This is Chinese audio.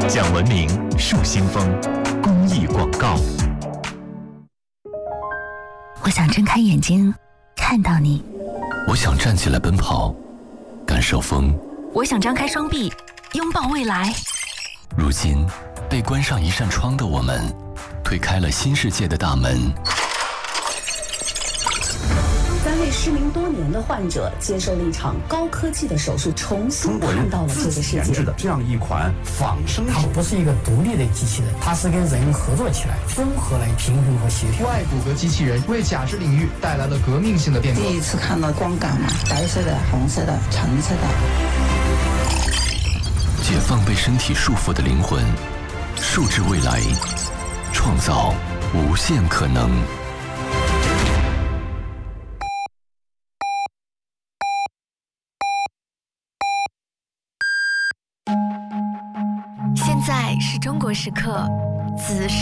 讲文明树新风公益广告。 我想睁开眼睛看到你， 我想站起来奔跑，感受风。 我想张开双臂拥抱未来。 如今被关上一扇窗的我们，推开了新世界的大门。 3位失明多年的患者接受了一场高科技的手术，重新看到了这个世界。 研制的这样一款仿生手， 它不是一个独立的机器人，它是跟人合作起来，综合来平衡和协调。 外骨骼机器人为假肢领域带来了革命性的变革。 第一次看到光感嘛，白色的、红色的、橙色的。 解放被身体束缚的灵魂，数至未来，创造无限可能。 现在是中国时刻子